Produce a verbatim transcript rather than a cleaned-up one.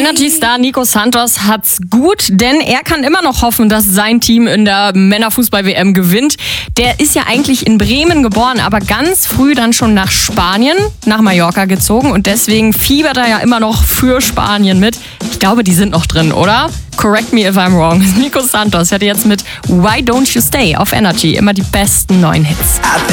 Energy-Star Nico Santos hat's gut, denn er kann immer noch hoffen, dass sein Team in der Männerfußball-W M gewinnt. Der ist ja eigentlich in Bremen geboren, aber ganz früh dann schon nach Spanien, nach Mallorca gezogen und deswegen fiebert er ja immer noch für Spanien mit. Ich glaube, die sind noch drin, oder? Correct me if I'm wrong. Nico Santos hat jetzt mit Why Don't You Stay auf Energy immer die besten neuen Hits.